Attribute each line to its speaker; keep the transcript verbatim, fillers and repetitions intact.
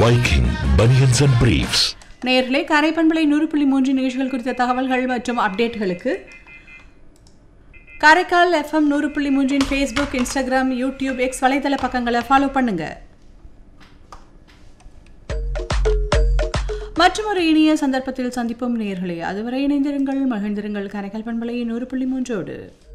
Speaker 1: Viking Bunions and Briefs.
Speaker 2: நேயர்களே, காரைப்பண்பளை நூறு புள்ளி மூன்று நிகழ்ச்சிகள் குறித்த தகவல்கள் மற்றும் அப்டேட்களுக்கு காரைக்கால் எஃப்எம் நூறு புள்ளி மூன்றின் ஃபேஸ்புக், இன்ஸ்டாகிராம், யூடியூப், எக்ஸ் வலைதள பக்கங்களை ஃபாலோ பண்ணுங்க. மற்றும் ஒரு இனிய சந்தர்ப்பத்தில் சந்திப்போம் நேயர்களே. அதுவரை இணைந்திருங்கள், மகிழ்ந்திருங்கள். காரைக்கால் பண்பளை நூறு புள்ளி மூன்றோடு.